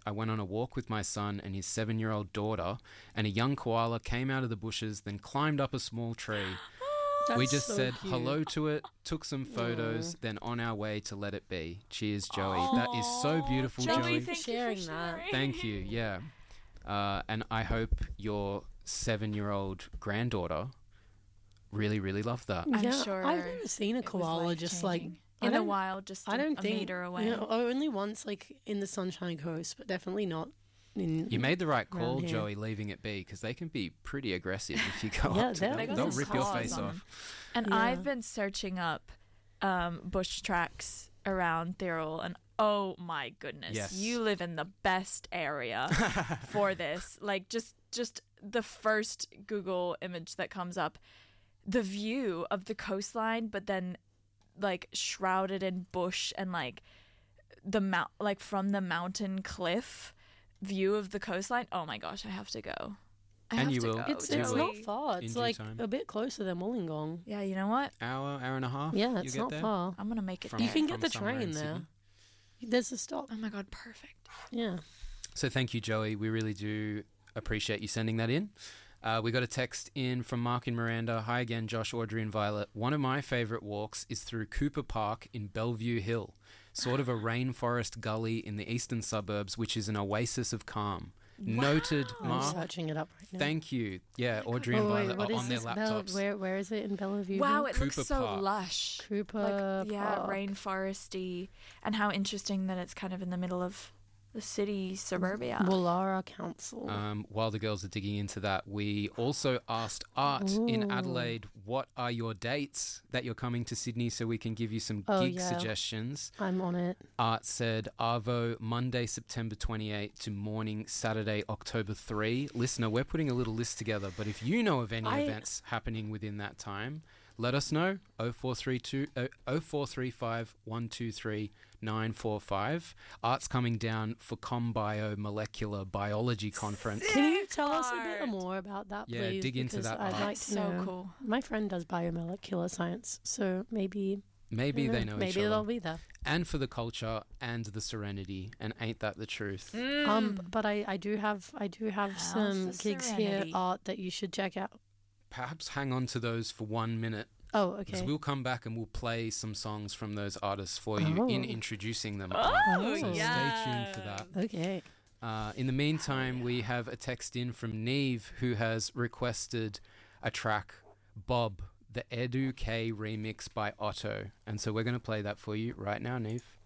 I went on a walk with my son and his 7-year-old daughter, and a young koala came out of the bushes, then climbed up a small tree. We just so said cute. hello to it, took some photos, then on our way to let it be. Cheers, Joey. That is so beautiful, Joey. Thank you for sharing that. Thank you, yeah. And I hope your 7-year-old granddaughter really, really loved that. I'm sure I've never seen a koala just like in the wild, just a meter away. Only once, like in the Sunshine Coast, but definitely not. You made the right call, here. Joey, leaving it be, because they can be pretty aggressive if you go Yeah, up to them. They'll rip your face off. And I've been searching up bush tracks around Thirroul, and oh my goodness, Yes. you live in the best area for this. Like just the first Google image that comes up, the view of the coastline, but then like shrouded in bush and like like from the mountain cliff view of the coastline. Oh my gosh, I have to go. And you will. It's Totally. not far. In It's due like time. a bit closer than Wollongong. Yeah, you know what? Hour and a half. Yeah, you it's get not there? far. I'm gonna make it. From- You can get from the somewhere train in there. Sydney. There's a stop. Oh my god, perfect. Yeah. So thank you, Joey. We really do appreciate you sending that in. We got a text in from Mark in Miranda. Hi again, Josh, Audrey and Violet. One of my favourite walks is through Cooper Park in Bellevue Hill, sort of a rainforest gully in the eastern suburbs, which is an oasis of calm. Noted, I'm Mark. searching it up right now. Thank you. Yeah, Audrey and Violet what are is on their this? laptops. Where is it in Bellevue? Wow, it looks Cooper so Park. lush. Cooper Yeah, Park. rainforesty, and how interesting that it's kind of in the middle of the city suburbia. Woollahra Council. While the girls are digging into that, we also asked Art in Adelaide, what are your dates that you're coming to Sydney so we can give you some gig suggestions. I'm on it. Art said Arvo, Monday, September 28 to morning, Saturday, October 3. Listener, we're putting a little list together, but if you know of any events happening within that time, let us know. 0435 123 945. Art's coming down for Combio Molecular Biology Conference. Can you tell us a bit more about that, Yeah, please? dig into Because that, I'd Art. like to So know. cool. My friend does biomolecular science, so maybe Maybe they know each maybe other. they'll be there. And for the culture and the serenity. And ain't that the truth? But I do have some the gigs serenity? here, Art, that you should check out. Perhaps hang on to those for 1 minute. Oh, Because okay. we'll come back and we'll play some songs from those artists for you in introducing them. Oh, so yeah. stay tuned for that. Okay. In the meantime, we have a text in from Neve, who has requested a track, Bob, the Edu K remix by Otto. And so we're going to play that for you right now, Neve.